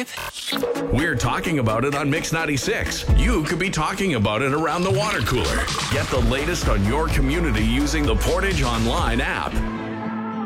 drive? We're talking about it on Mix 96. You could be talking about it around the water cooler. Get the latest on your community using the Portage Online app.